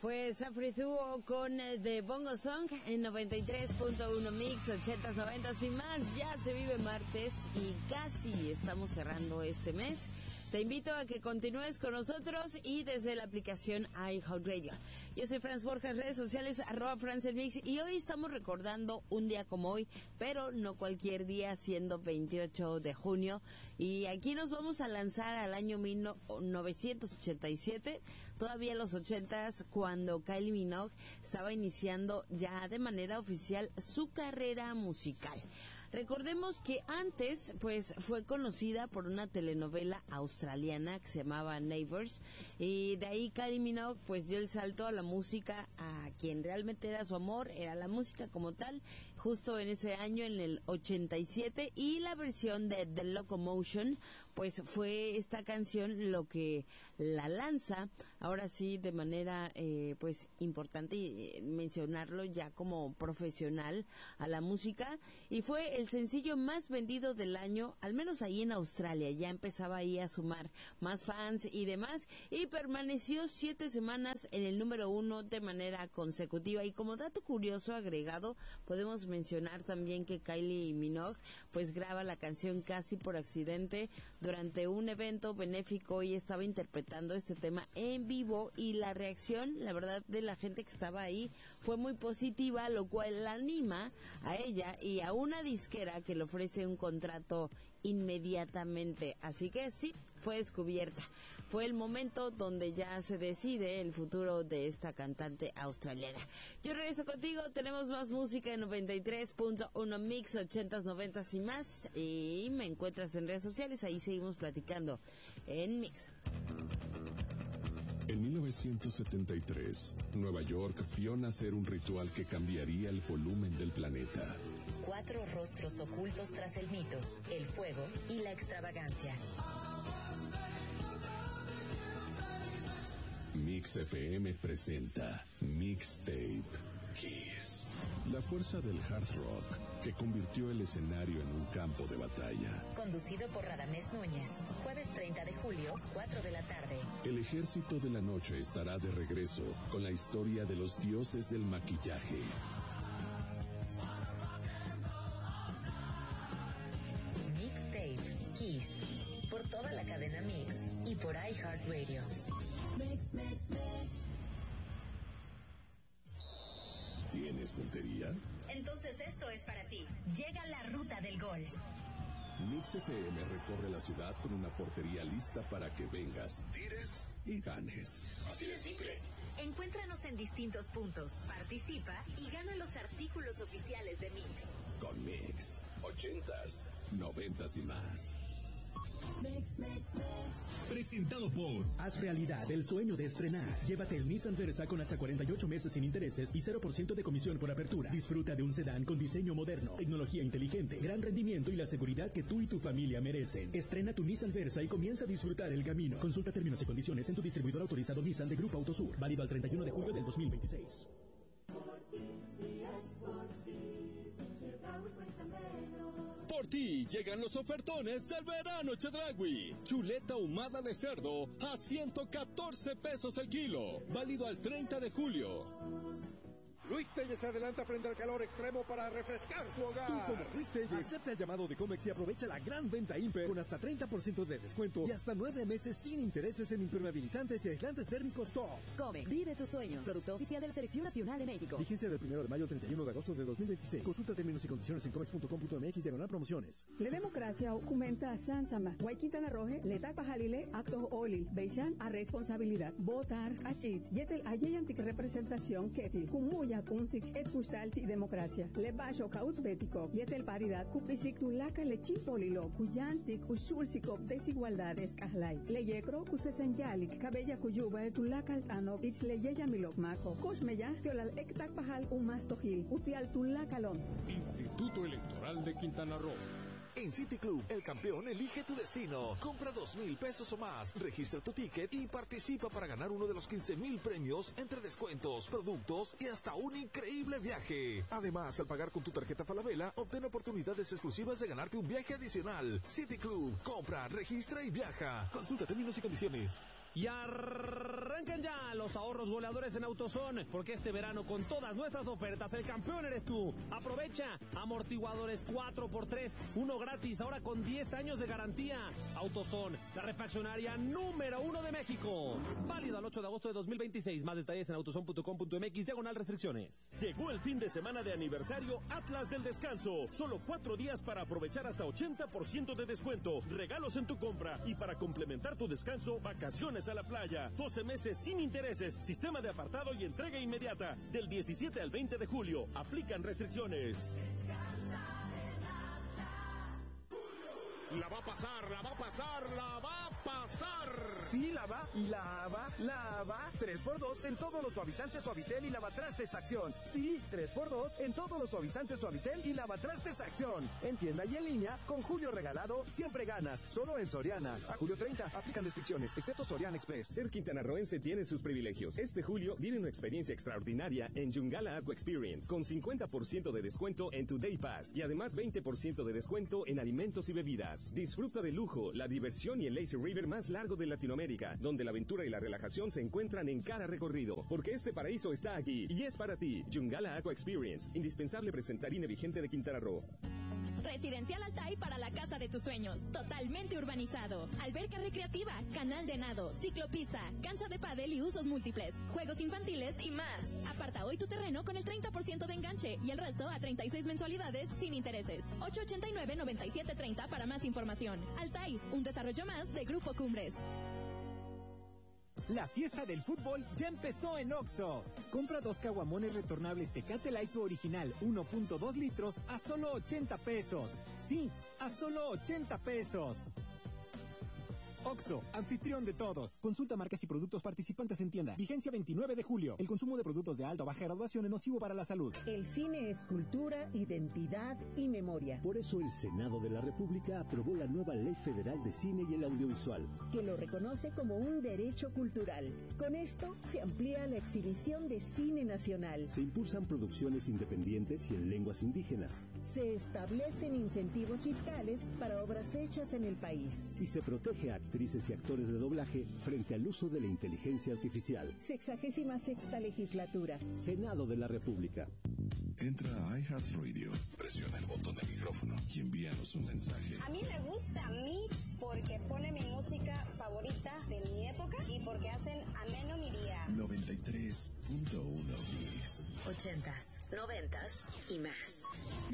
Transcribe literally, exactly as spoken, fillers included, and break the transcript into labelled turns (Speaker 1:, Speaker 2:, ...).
Speaker 1: Pues Afrizuo con The Bongo Song en noventa y tres punto uno Mix, ochentas, noventas y más. Ya se vive martes y casi estamos cerrando este mes. Te invito a que continúes con nosotros y desde la aplicación iHeartRadio. Yo soy Franz Borjas, redes sociales, arroba FranzElMix, y hoy estamos recordando un día como hoy, pero no cualquier día, siendo veintiocho de junio. Y aquí nos vamos a lanzar al año mil novecientos ochenta y siete, todavía los ochentas, cuando Kylie Minogue estaba iniciando ya de manera oficial su carrera musical. Recordemos que antes, pues, fue conocida por una telenovela australiana que se llamaba Neighbours, y de ahí Kylie Minogue, pues, dio el salto a la música, a quien realmente era su amor, era la música como tal, justo en ese año, en el ochenta y siete, y la versión de The Locomotion, pues, fue esta canción lo que la lanza, ahora sí, de manera, eh, pues, importante eh, mencionarlo ya como profesional a la música, y fue el sencillo más vendido del año, al menos ahí en Australia. Ya empezaba ahí a sumar más fans y demás, y permaneció siete semanas en el número uno de manera consecutiva. Y como dato curioso agregado, podemos mencionar también que Kylie Minogue pues graba la canción casi por accidente durante un evento benéfico, y estaba interpretando este tema en vivo, y la reacción, la verdad, de la gente que estaba ahí fue muy positiva, lo cual la anima a ella y a una disquera que le ofrece un contrato inmediatamente. Así que sí, fue descubierta. Fue el momento donde ya se decide el futuro de esta cantante australiana. Yo regreso contigo, tenemos más música en noventa y tres punto uno Mix, ochentas, noventas y más, y me encuentras en redes sociales, ahí seguimos platicando en Mix.
Speaker 2: En mil novecientos setenta y tres, Nueva York vio nacer un ritual que cambiaría el volumen del planeta.
Speaker 3: Cuatro rostros ocultos tras el mito, el fuego y la extravagancia.
Speaker 2: Mix F M presenta Mixtape Kiss. La fuerza del hard rock que convirtió el escenario en un campo de batalla.
Speaker 3: Conducido por Radamés Núñez. Jueves treinta de julio, cuatro de la tarde.
Speaker 2: El ejército de la noche estará de regreso con la historia de los dioses del maquillaje.
Speaker 3: Mixtape Kiss. Por toda la cadena Mix y por iHeartRadio. Mix, mix, mix.
Speaker 2: ¿Tienes puntería?
Speaker 3: Entonces esto es para ti. Llega la ruta del gol.
Speaker 2: Mix F M recorre la ciudad con una portería lista para que vengas, tires y ganes. Así de simple.
Speaker 3: Encuéntranos en distintos puntos, participa y gana los artículos oficiales de Mix.
Speaker 2: Con Mix, ochentas, noventas y más.
Speaker 4: Mix, mix, mix.
Speaker 5: Presentado por
Speaker 6: Haz realidad el sueño de estrenar. Llévate el Nissan Versa con hasta cuarenta y ocho meses sin intereses y cero por ciento de comisión por apertura. Disfruta de un sedán con diseño moderno, tecnología inteligente, gran rendimiento y la seguridad que tú y tu familia merecen. Estrena tu Nissan Versa y comienza a disfrutar el camino. Consulta términos y condiciones en tu distribuidor autorizado Nissan de Grupo Autosur. Válido al treinta y uno de julio del dos mil veintiséis.
Speaker 5: Por ti llegan los ofertones del verano Chedraui. Chuleta ahumada de cerdo a ciento catorce pesos el kilo. Válido al treinta de julio.
Speaker 7: Luis Telles se adelanta frente al calor extremo para refrescar tu hogar.
Speaker 8: Tú, como Luis Telles, acepta el llamado de Comex y aprovecha la gran venta Imper con hasta treinta por ciento de descuento y hasta nueve meses sin intereses en impermeabilizantes y aislantes térmicos Top.
Speaker 9: Comex, vive tus sueños. Producto oficial de la Selección Nacional de México.
Speaker 8: Vigencia del primero de mayo al treinta y uno de agosto de dos mil veintiséis. Consulta términos y condiciones en comex punto com punto m x diagonal promociones.
Speaker 10: La democracia documenta Sansama. Guayquintana Roje, Letak Pajalile, Actos Olil, Beishan a responsabilidad. Votar, Achit, Yetel Ayay Antic Representación Ketil, Kumuya Kunsik et Kustalti Democracia. Le Basho Kauzbético, Yetel Paridad, Kupisik Tulaka Lechim Polilo, Kuyantik Usulsikop Desigualdades Kahlai. Leyekro Kusesenyalik, Cabella Kuyuba, Tulaka Altano, Ichleyeya Milok Majo, Kosmeya, Teolal Ektak Pajal Umastojil, Utial Tulakalon.
Speaker 7: Instituto Electoral de Quintana Roo.
Speaker 11: En City Club, el campeón elige tu destino. Compra dos mil pesos o más, registra tu ticket y participa para ganar uno de los quince mil premios entre descuentos, productos y hasta un increíble viaje. Además, al pagar con tu tarjeta Falabella, obtén oportunidades exclusivas de ganarte un viaje adicional. City Club, compra, registra y viaja. Consulta términos y condiciones.
Speaker 12: Y arrancan ya los ahorros goleadores en AutoZone, porque este verano con todas nuestras ofertas el campeón eres tú. Aprovecha amortiguadores cuatro por tres, uno gratis, ahora con diez años de garantía. AutoZone, la refaccionaria número uno de México. Válido al ocho de agosto de dos mil veintiséis. Más detalles en autozone punto com punto mx, diagonal restricciones.
Speaker 6: Llegó el fin de semana de aniversario Atlas del Descanso. Solo cuatro días para aprovechar hasta ochenta por ciento de descuento. Regalos en tu compra. Y para complementar tu descanso, vacaciones a la playa. doce meses sin intereses. Sistema de apartado y entrega inmediata. Del diecisiete al veinte de julio. Aplican restricciones.
Speaker 13: La va a pasar, la va a pasar, la va a pasar.
Speaker 14: Sí, la va, la va, la va. tres por dos en todos los suavizantes Suavitel y lavatrastes Acción. Sí, tres por dos en todos los suavizantes Suavitel y lavatrastes Acción. En tienda y en línea, con Julio regalado, siempre ganas. Solo en Soriana. A julio treinta, aplican restricciones, excepto Soriana Express.
Speaker 15: Ser quintanarroense tiene sus privilegios. Este julio, vive una experiencia extraordinaria en Yungala Aqua Experience, con cincuenta por ciento de descuento en tu Day Pass y además veinte por ciento de descuento en alimentos y bebidas. Disfruta del lujo, la diversión y el lazy river más largo de Latinoamérica, donde la aventura y la relajación se encuentran en cada recorrido, porque este paraíso está aquí y es para ti. Yungala Aqua Experience, indispensable presentarine vigente de Quintana Roo.
Speaker 16: Residencial Altai para la casa de tus sueños, totalmente urbanizado, alberca recreativa, canal de nado, ciclopista, cancha de pádel y usos múltiples, juegos infantiles y más. Aparta hoy tu terreno con el treinta por ciento de enganche y el resto a treinta y seis mensualidades sin intereses. ocho ochenta y nueve, noventa y siete treinta para más información. Altai, un desarrollo más de Grupo Cumbres.
Speaker 17: La fiesta del fútbol ya empezó en Oxxo. Compra dos caguamones retornables Tecate Light original uno punto dos litros a solo ochenta pesos. Sí, a solo ochenta pesos. Oxxo, anfitrión de todos. Consulta marcas y productos participantes en tienda. Vigencia veintinueve de julio. El consumo de productos de alta o baja graduación es nocivo para la salud.
Speaker 18: El cine es cultura, identidad y memoria.
Speaker 19: Por eso el Senado de la República aprobó la nueva Ley Federal de Cine y el Audiovisual,
Speaker 18: que lo reconoce como un derecho cultural. Con esto se amplía la exhibición de cine nacional.
Speaker 19: Se impulsan producciones independientes y en lenguas indígenas.
Speaker 18: Se establecen incentivos fiscales para obras hechas en el país.
Speaker 19: Y se protege a actrices y actores de doblaje frente al uso de la inteligencia artificial.
Speaker 18: Sexagésima sexta legislatura.
Speaker 19: Senado de la República.
Speaker 2: Entra a iHeartRadio, presiona el botón de micrófono y envíanos un mensaje.
Speaker 20: A mí me gusta Mix porque pone mi música favorita de mi época y porque hacen ameno mi día.
Speaker 2: noventa y tres punto uno Mix.
Speaker 3: Ochentas, noventas y más.